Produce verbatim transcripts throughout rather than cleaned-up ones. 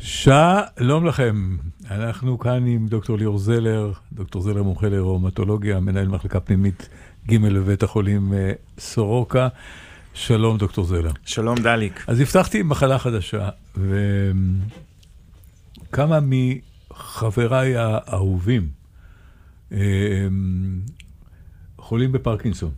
שלום לכם, אנחנו כאן עם דוקטור ליאור זלר, דוקטור זלר מומחה לראומטולוגיה, מנהל מחלקה פנימית ג' בבית החולים סורוקה. שלום דוקטור זלר. שלום דליק. אז הבטחתי עם מחלה חדשה, וכמה מחבריי האהובים חולים בפרקינסון.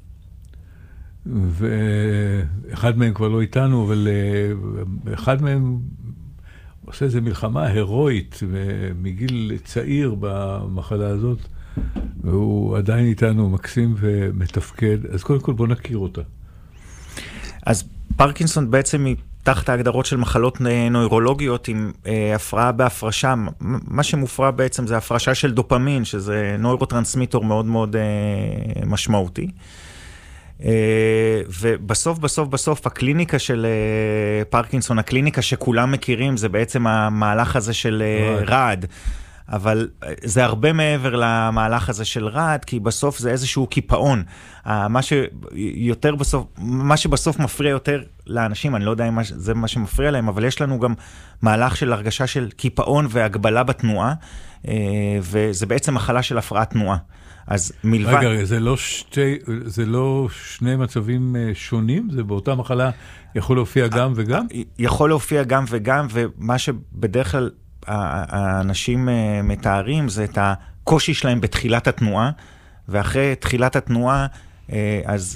ואחד מהם כבר לא איתנו, אבל אחד מהם עושה איזו מלחמה הירואית מגיל צעיר במחלה הזאת, והוא עדיין איתנו מקסים ומתפקד. אז קודם כל בוא נכיר אותה. אז פרקינסון בעצם היא תחת ההגדרות של מחלות נוירולוגיות עם אה, הפרעה בהפרשה. מה שמופרע בעצם זה הפרשה של דופמין, שזה נוירוטרנסמיטור מאוד מאוד אה, משמעותי. Uh, ובסוף, בסוף, בסוף, הקליניקה של uh, פרקינסון, הקליניקה שכולם מכירים, זה בעצם המהלך הזה של uh, רעד. אבל uh, זה הרבה מעבר למהלך הזה של רעד, כי בסוף זה איזשהו קיפאון. Uh, מה שיותר בסוף, מה שבסוף מפריע יותר לאנשים, אני לא יודע אם זה מה שמפריע להם, אבל יש לנו גם מהלך של הרגשה של קיפאון והגבלה בתנועה, uh, וזה בעצם מחלה של הפרעת תנועה. אז מלבד... רגע, זה לא, שתי, זה לא שני מצבים שונים? זה באותה מחלה יכול להופיע גם וגם? יכול להופיע גם וגם, ומה שבדרך כלל האנשים מתארים זה את הקושי שלהם בתחילת התנועה, ואחרי תחילת התנועה, אז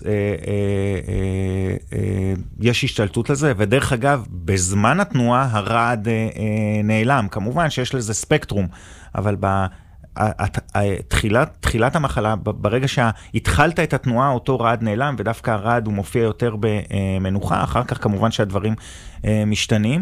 יש השתלטות לזה, ודרך אגב, בזמן התנועה הרעד נעלם. כמובן שיש לזה ספקטרום, אבל ב... תחילת, תחילת המחלה, ברגע שהתחלת את התנועה, אותו רעד נעלם, ודווקא הרעד הוא מופיע יותר במנוחה, אחר כך כמובן שהדברים משתנים,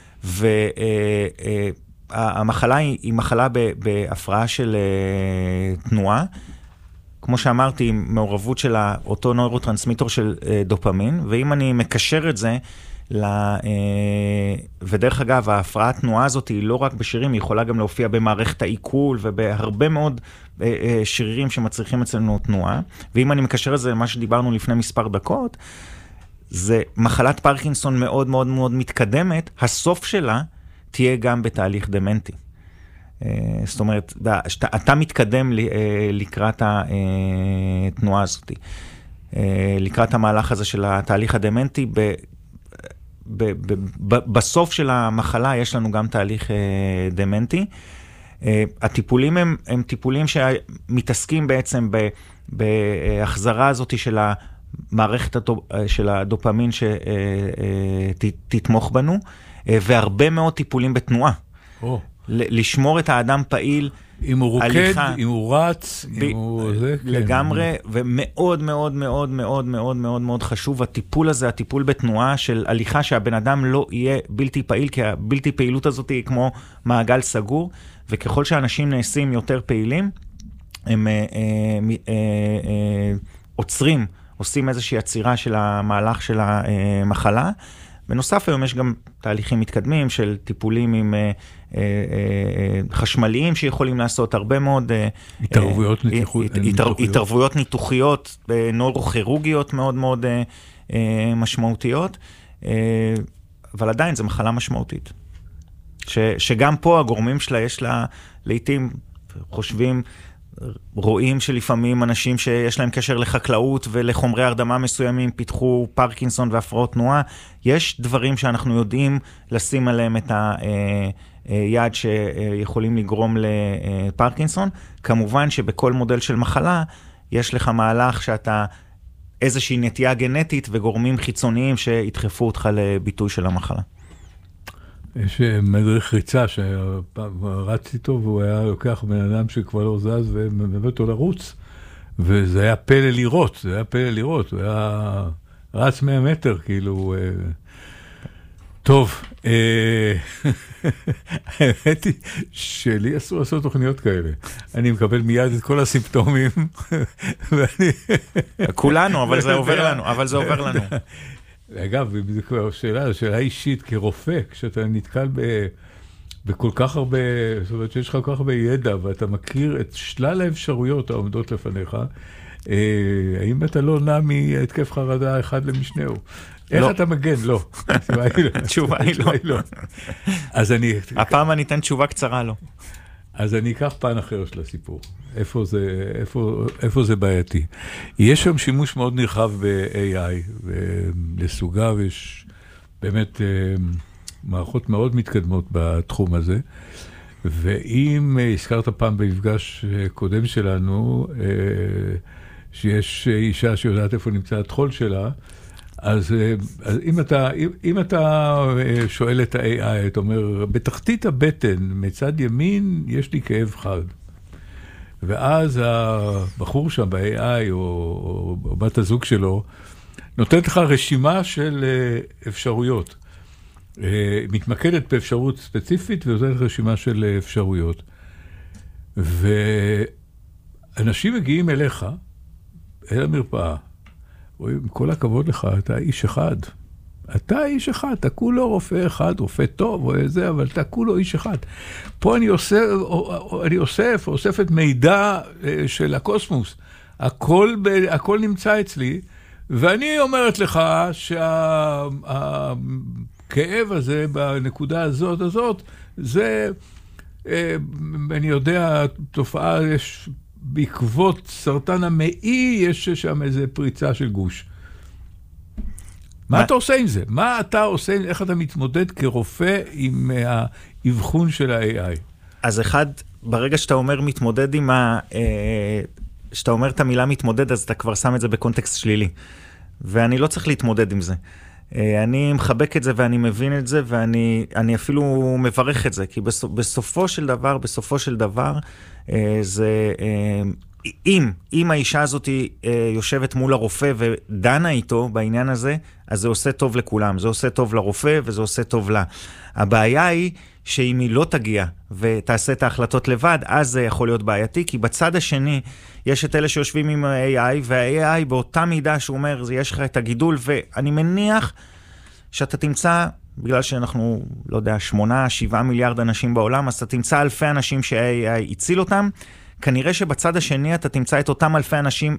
והמחלה היא מחלה בהפרעה של תנועה, כמו שאמרתי, מעורבות של אותו נוירוטרנסמיטור של דופמין, ואם אני מקשר את זה, לה, ודרך אגב, ההפרעת תנועה הזאת היא לא רק בשירים, היא יכולה גם להופיע במערכת העיכול ובהרבה מאוד שרירים שמצריכים אצלנו תנועה. ואם אני מקשר את זה למה שדיברנו לפני מספר דקות, זה מחלת פרקינסון מאוד מאוד מאוד מתקדמת, הסוף שלה תהיה גם בתהליך דמנטי. זאת אומרת, אתה מתקדם לקראת התנועה הזאת, לקראת המהלך הזה של התהליך הדמנטי, ב ב- ב- ב- בסוף של המחלה יש לנו גם תהליך אה, דמנטי. אה, הטיפולים הם, הם טיפולים שמתעסקים בעצם ב- בהחזרה הזאת של המערכת הדופ, של הדופמין שתתמוך בנו, אה, והרבה מאוד טיפולים בתנועה. Oh. ל- לשמור את האדם פעיל, אם הוא רוקד, אם הוא רץ, ב- אם הוא... זה, לגמרי, כן. ומאוד מאוד מאוד מאוד מאוד מאוד מאוד חשוב, הטיפול הזה, הטיפול בתנועה של הליכה, שהבן אדם לא יהיה בלתי פעיל, כי הבלתי פעילות הזאת היא כמו מעגל סגור, וככל שאנשים נעשים יותר פעילים, הם אה, אה, אה, אה, עוצרים, עושים איזושהי עצירה של המהלך של המחלה. בנוסף היום יש גם תהליכים מתקדמים של טיפולים עם אה, אה, אה, חשמליים שיכולים לעשות הרבה מאוד התערבויות, אה, ניתוח, הת, ניתוחיות. התערבויות ניתוחיות, אה, נוירוכירורגיות מאוד מאוד אה, אה, משמעותיות, אה, אבל עדיין זו מחלה משמעותית. ש, שגם פה הגורמים שלה יש לה, לעתים חושבים, רואים שלפעמים אנשים שיש להם קשר לחקלאות ולחומרי הרדמה מסוימים פיתחו פרקינסון והפרעות תנועה. יש דברים שאנחנו יודעים לשים עליהם את היד שיכולים לגרום לפרקינסון. כמובן שבכל מודל של מחלה יש לך מהלך שאתה איזושהי נטייה גנטית וגורמים חיצוניים שידחפו אותך לביטוי של המחלה. יש מדריך ריצה שרץ איתו, והוא היה לוקח בן אדם שכבר לא זז ומביא אותו לרוץ, וזה היה פלא לראות, זה היה פלא לראות, הוא היה רץ מאה מטר, כאילו, טוב, האמת היא שלי אסור לעשות תוכניות כאלה, אני מקבל מיד את כל הסימפטומים, כולנו, אבל זה עובר לנו, אבל זה עובר לנו. אגב, זו כבר שאלה, שאלה אישית כרופא, כשאתה נתקל ב, בכל כך הרבה, זאת אומרת שיש לך כל כך הרבה ידע, ואתה מכיר את שלל האפשרויות העומדות לפניך, האם אתה לא נע מהתקף חרדה אחד למשנהו? איך אתה מגן? לא. התשובה היא לא. אז אני... הפעם אני אתן תשובה קצרה לו. אז אני אקח פן אחר של הסיפור. איפה זה, איפה, איפה זה בעייתי? יש שם שימוש מאוד נרחב ב-איי איי, ולסוגיו יש באמת מערכות מאוד מתקדמות בתחום הזה, ואם הזכרת פעם במפגש קודם שלנו, שיש אישה שיודעת איפה נמצא התחול שלה, אז, אז אם אתה, אם, אם אתה שואל את ה-איי איי, אתה אומר, בתחתית הבטן, מצד ימין, יש לי כאב חד. ואז הבחור שם ב-איי איי, או, או, או בת הזוג שלו, נותנת לך רשימה של אפשרויות. מתמקדת באפשרות ספציפית, ונותנת רשימה של אפשרויות. ואנשים מגיעים אליך, אל המרפאה, עם כל הכבוד לך, אתה איש אחד. אתה איש אחד, אתה כולו רופא אחד, רופא טוב או איזה, אבל אתה כולו איש אחד. פה אני אוסף, אני אוסף, אוספת מידע של הקוסמוס. הכל, הכל נמצא אצלי, ואני אומרת לך שהכאב הזה בנקודה הזאת, הזאת, זה, אני יודע, תופעה, יש... בעקבות סרטן המעי, יש שם איזו פריצה של גוש. מה אתה עושה עם זה? מה אתה עושה, איך אתה מתמודד כרופא עם האבחון של ה-איי איי? אז אחד, ברגע שאתה אומר מתמודד עם ה... שאתה אומר את המילה מתמודד, אז אתה כבר שם את זה בקונטקסט שלילי. ואני לא צריך להתמודד עם זה. אני מחבק את זה ואני מבין את זה, ואני אני אפילו מברך את זה, כי בסופו של דבר, בסופו של דבר, זה, אם, אם האישה הזאת יושבת מול הרופא ודנה איתו בעניין הזה, אז זה עושה טוב לכולם, זה עושה טוב לרופא וזה עושה טוב לה. הבעיה היא שאם היא לא תגיע ותעשה את ההחלטות לבד, אז זה יכול להיות בעייתי, כי בצד השני יש את אלה שיושבים עם ה-איי איי, וה-איי איי באותה מידה שהוא אומר, יש לך את הגידול, ואני מניח שאתה תמצא, בגלל שאנחנו, לא יודע, שמונה, שבעה מיליארד אנשים בעולם, אז אתה תמצא אלפי אנשים שה-איי איי הציל אותם, כנראה שבצד השני אתה תמצא את אותם אלפי אנשים